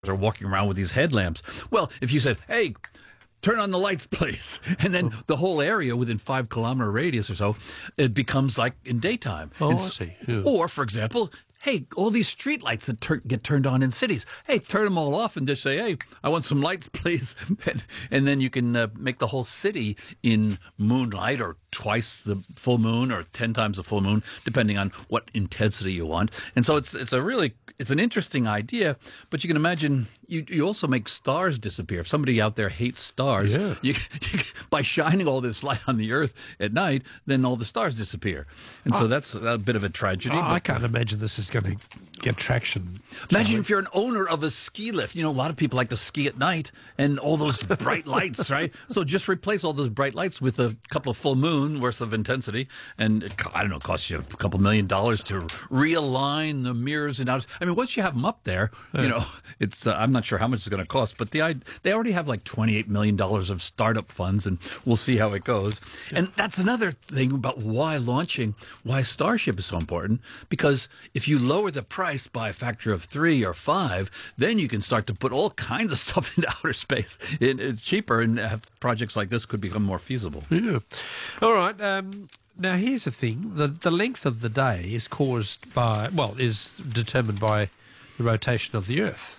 are walking around with these headlamps. Well, if you said, hey, turn on the lights, please. And then the whole area within 5-kilometer radius or so, it becomes like in daytime. Oh, I see. Yeah. Or, for example, hey, all these street lights that get turned on in cities, hey, turn them all off and just say, hey, I want some lights, please. And then you can make the whole city in moonlight or twice the full moon or 10 times the full moon, depending on what intensity you want. And so it's an interesting idea, but you can imagine you also make stars disappear. If somebody out there hates stars, by shining all this light on the Earth at night, then all the stars disappear. And so that's a bit of a tragedy. I can't imagine this is going to get traction. Imagine if you're an owner of a ski lift. You know, a lot of people like to ski at night and all those bright lights, right? So just replace all those bright lights with a couple of full moon worth of intensity. And, I don't know, it costs you a couple $1 million to realign the mirrors. And I mean, once you have them up there, you know, it's I'm not sure how much it's going to cost, but they already have like $28 million of startup funds, and we'll see how it goes. Yeah. And that's another thing about why Starship is so important, because if you lower the price by a factor of 3 or 5, then you can start to put all kinds of stuff into outer space. It's cheaper, and have projects like this could become more feasible. Yeah. All right. Now, here's the thing. The length of the day is is determined by the rotation of the Earth.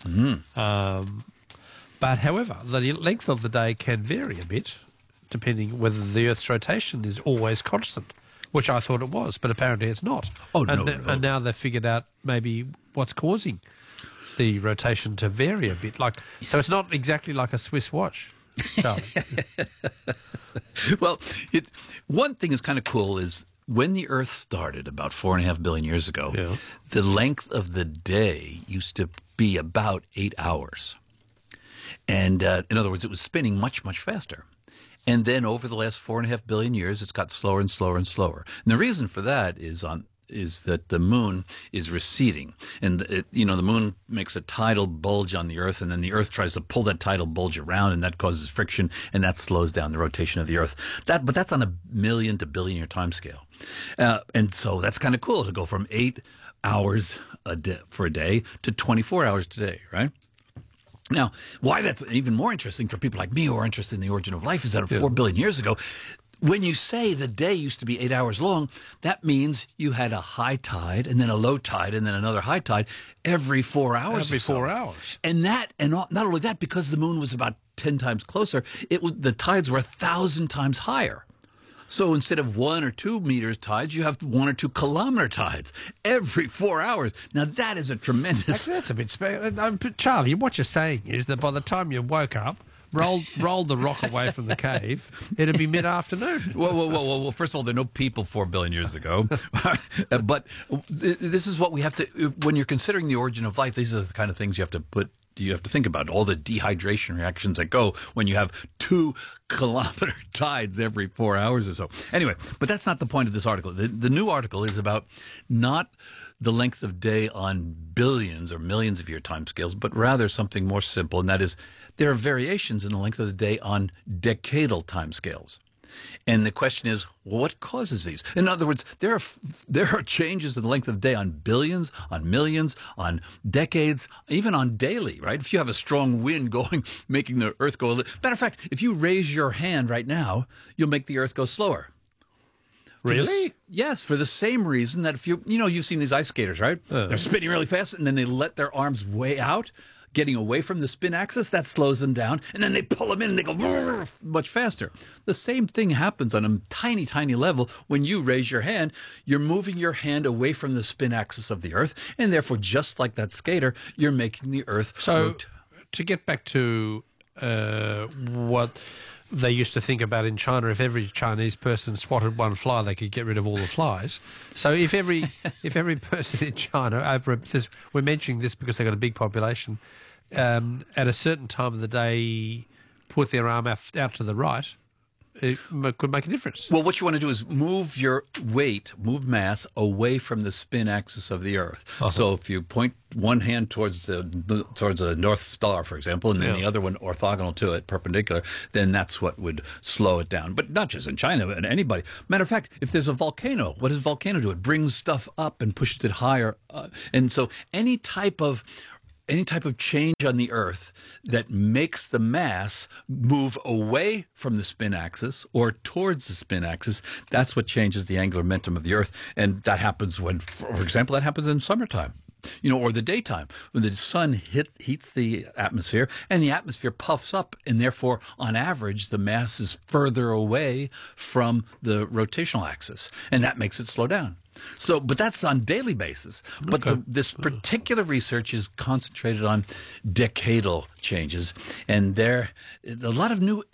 Mm. But, however, the length of the day can vary a bit, depending whether the Earth's rotation is always constant, which I thought it was, but apparently it's not. Oh, And now they've figured out maybe what's causing the rotation to vary a bit. So it's not exactly like a Swiss watch, Charlie. Well, one thing is kind of cool is when the Earth started about 4.5 billion years ago, the length of the day used to be about 8 hours. And in other words, it was spinning much, much faster. And then over the last 4.5 billion years, it's got slower and slower and slower. And the reason for that is that the moon is receding. And, the moon makes a tidal bulge on the Earth, and then the Earth tries to pull that tidal bulge around, and that causes friction, and that slows down the rotation of the Earth. But that's on a million to billion year time scale. And so that's kind of cool to go from 8 hours for a day to 24 hours today, right? Now, why that's even more interesting for people like me who are interested in the origin of life is that 4 billion years ago, when you say the day used to be 8 hours long, that means you had a high tide and then a low tide and then another high tide every 4 hours. Every 4 hours. And not only that, because the moon was about 10 times closer, the tides were 1,000 times higher. So instead of 1 or 2 meters tides, you have 1 or 2 kilometer tides every 4 hours. Now, that is a tremendous... Actually, that's a bit... Charlie, what you're saying is that by the time you woke up, rolled the rock away from the cave, it'd be mid-afternoon. Whoa. First of all, there are no people 4 billion years ago. But this is what we have to... When you're considering the origin of life, these are the kind of things you have to think about, all the dehydration reactions that go when you have 2 kilometer tides every 4 hours or so. Anyway, but that's not the point of this article. The new article is about not the length of day on billions or millions of year timescales, but rather something more simple, and that is there are variations in the length of the day on decadal timescales. And the question is, what causes these? In other words, there are changes in the length of the day on billions, on millions, on decades, even on daily, right? If you have a strong wind going, making the Earth go... Matter of fact, if you raise your hand right now, you'll make the Earth go slower. Really? Yes, for the same reason that if you've seen these ice skaters, right? They're spinning really fast, and then they let their arms way out, getting away from the spin axis, that slows them down, and then they pull them in and they go much faster. The same thing happens on a tiny, tiny level. When you raise your hand, you're moving your hand away from the spin axis of the Earth, and therefore, just like that skater, you're making the Earth rotate. To get back to what they used to think about in China, if every Chinese person swatted one fly, they could get rid of all the flies. So if every person in China, we're mentioning this because they've got a big population, at a certain time of the day, put their arm out to the right, it could make a difference. Well, what you want to do is move your mass away from the spin axis of the Earth. Uh-huh. So if you point one hand towards the North Star, for example, and then the other one orthogonal to it, perpendicular, then that's what would slow it down. But not just in China, but anybody. Matter of fact, if there's a volcano, what does a volcano do? It brings stuff up and pushes it higher. And so any type of any type of change on the Earth that makes the mass move away from the spin axis or towards the spin axis, that's what changes the angular momentum of the Earth. And that happens when, for example, that happens in summertime. Or the daytime, when the sun heats the atmosphere and the atmosphere puffs up, and therefore, on average, the mass is further away from the rotational axis, and that makes it slow down. So, but that's on daily basis. But this particular research is concentrated on decadal changes, and there a lot of new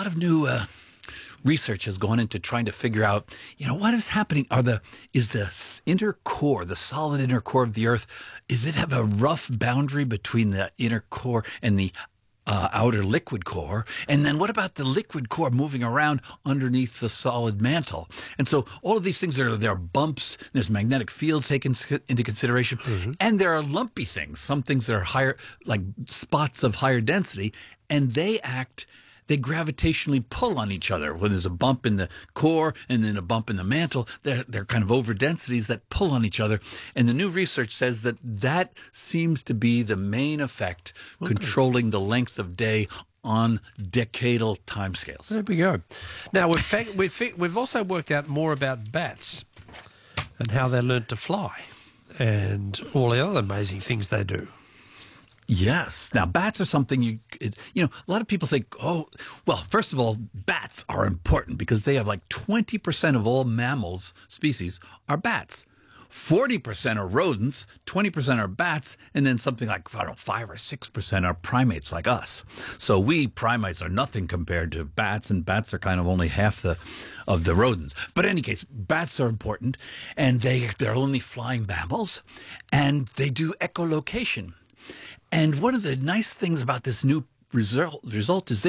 research has gone into trying to figure out, what is happening. Is the inner core, the solid inner core of the Earth, does it have a rough boundary between the inner core and the outer liquid core? And then what about the liquid core moving around underneath the solid mantle? And so all of these things, there are bumps, there's magnetic fields taken into consideration, and there are lumpy things, some things that are higher, like spots of higher density, and they gravitationally pull on each other. When there's a bump in the core and then a bump in the mantle, they're kind of over densities that pull on each other. And the new research says that seems to be the main effect controlling the length of day on decadal timescales. There we go. Now, we've also worked out more about bats and how they learn to fly and all the other amazing things they do. Yes. Now, bats are something a lot of people think, first of all, bats are important because they have like 20% of all mammals species are bats. 40% are rodents, 20% are bats, and then something like, 5 or 6% are primates like us. So we primates are nothing compared to bats, and bats are kind of only half of the rodents. But in any case, bats are important, and they're only flying mammals, and they do echolocation. And one of the nice things about this new result is they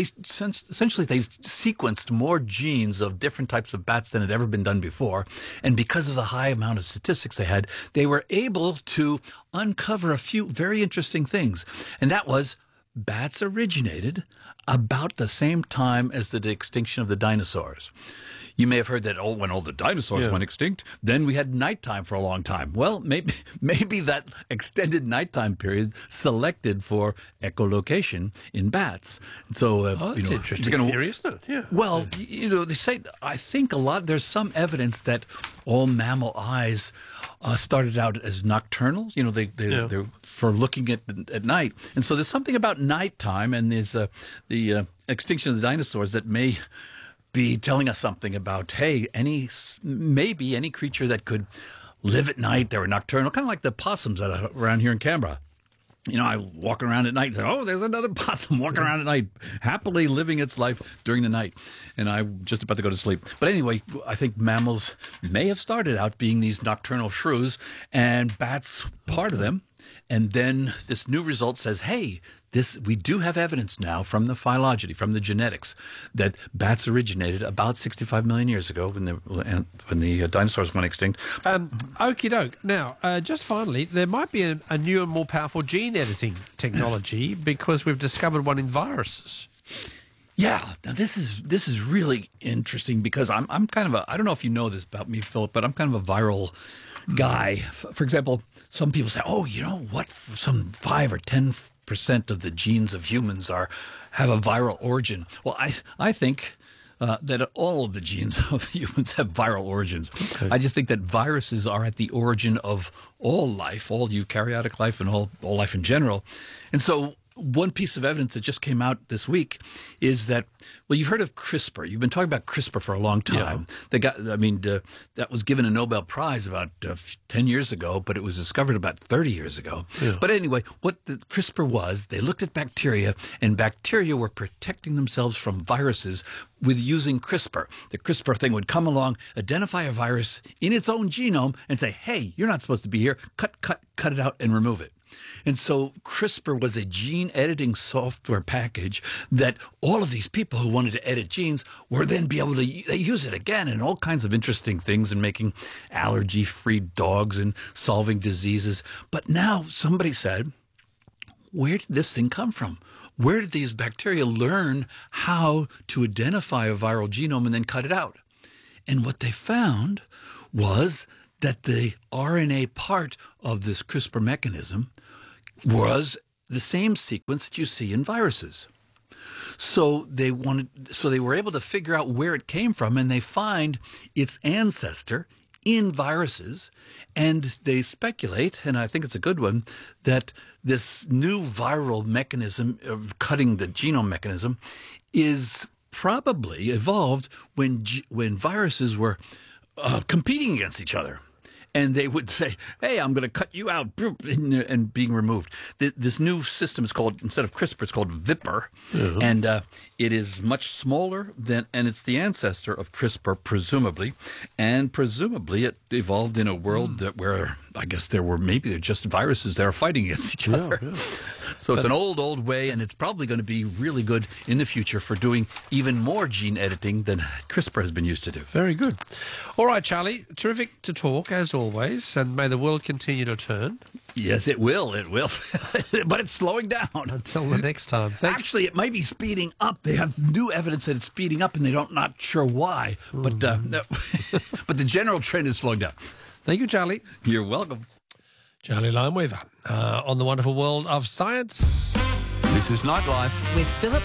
sequenced more genes of different types of bats than had ever been done before. And because of the high amount of statistics they had, they were able to uncover a few very interesting things. And that was, bats originated about the same time as the extinction of the dinosaurs. You may have heard that when all the dinosaurs went extinct, then we had nighttime for a long time. Well, maybe that extended nighttime period selected for echolocation in bats. So, that's interesting theory, isn't it? Yeah. Well, they say, I think there's some evidence that all mammal eyes started out as nocturnal. They're for looking at night. And so there's something about nighttime, and there's the extinction of the dinosaurs that may be telling us something about, maybe any creature that could live at night, they were nocturnal, kind of like the possums that are around here in Canberra. I walk around at night and say, there's another possum walking around at night, happily living its life during the night. And I'm just about to go to sleep. But anyway, I think mammals may have started out being these nocturnal shrews, and bats part of them. And then this new result says, we do have evidence now from the phylogeny, from the genetics, that bats originated about 65 million years ago when the dinosaurs went extinct. Okie doke. Now, just finally, there might be a new and more powerful gene editing technology because we've discovered one in viruses. Yeah. Now this is really interesting because I'm kind of I don't know if you know this about me, Philip, but I'm kind of a viral guy. For example, some people say, some 5 or 10% of the genes of humans have a viral origin. Well, I think that all of the genes of humans have viral origins. Okay. I just think that viruses are at the origin of all life, all eukaryotic life, and all life in general. And so one piece of evidence that just came out this week is that, you've heard of CRISPR. You've been talking about CRISPR for a long time. Yeah. That was given a Nobel Prize about 10 years ago, but it was discovered about 30 years ago. Yeah. But anyway, what the CRISPR was, they looked at bacteria, and bacteria were protecting themselves from viruses with using CRISPR. The CRISPR thing would come along, identify a virus in its own genome, and say, hey, you're not supposed to be here. Cut it out and remove it. And so CRISPR was a gene editing software package that all of these people who wanted to edit genes were then be able to use it again in all kinds of interesting things and making allergy-free dogs and solving diseases. But now somebody said, where did this thing come from? Where did these bacteria learn how to identify a viral genome and then cut it out? And what they found was that the RNA part of this CRISPR mechanism was the same sequence that you see in viruses. So they were able to figure out where it came from, and they find its ancestor in viruses, and they speculate, and I think it's a good one, that this new viral mechanism of cutting the genome mechanism is probably evolved when viruses were competing against each other. And they would say, hey, I'm going to cut you out, and being removed. This new system is called, instead of CRISPR, it's called VIPR. Mm-hmm. And it is much smaller and it's the ancestor of CRISPR, presumably. And presumably it evolved in a world where I guess they're just viruses that are fighting against each other. Yeah. So it's an old way, and it's probably going to be really good in the future for doing even more gene editing than CRISPR has been used to do. Very good. All right, Charlie, terrific to talk, as always, and may the world continue to turn. Yes, it will. It will. But it's slowing down. Until the next time. Thanks. Actually, it might be speeding up. They have new evidence that it's speeding up, and they're not sure why. But but the general trend is slowing down. Thank you, Charlie. You're welcome. Charlie Limeweaver on the wonderful world of science. This is Nightlife with Philip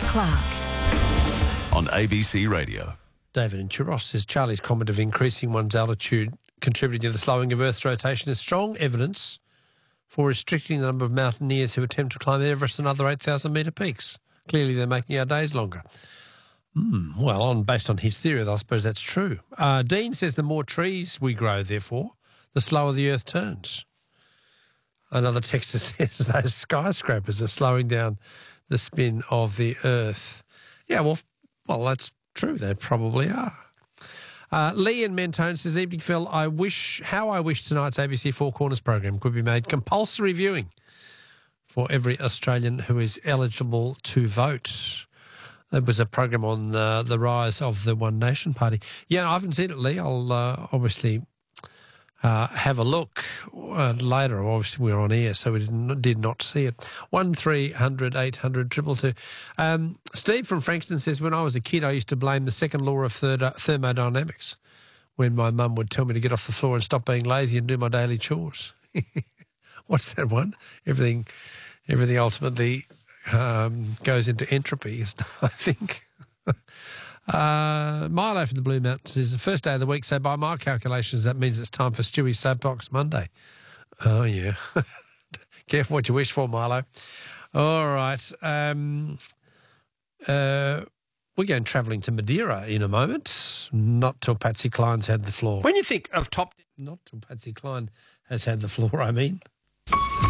Clark on ABC Radio. David in Churros says Charlie's comment of increasing one's altitude contributing to the slowing of Earth's rotation is strong evidence for restricting the number of mountaineers who attempt to climb Everest and other 8,000-metre peaks. Clearly, they're making our days longer. Well, based on his theory, I suppose that's true. Dean says the more trees we grow, therefore, the slower the Earth turns. Another texter says those skyscrapers are slowing down the spin of the Earth. Yeah, well, that's true. They probably are. Lee in Mentone says, evening, Phil, I wish tonight's ABC Four Corners program could be made compulsory viewing for every Australian who is eligible to vote. There was a program on the rise of the One Nation Party. Yeah, I haven't seen it, Lee. I'll obviously have a look later. Obviously, we were on air, so we did not see it. 1300 800 222. Steve from Frankston says, when I was a kid, I used to blame the second law of thermodynamics when my mum would tell me to get off the floor and stop being lazy and do my daily chores. What's that one? Everything ultimately goes into entropy, I think. Milo from the Blue Mountains is the first day of the week, so by my calculations, that means it's time for Stewie's Soapbox Monday. Oh, yeah. Careful what you wish for, Milo. All right. We're going travelling to Madeira in a moment. Not till Patsy Cline's had the floor. When you think of not till Patsy Cline has had the floor, I mean.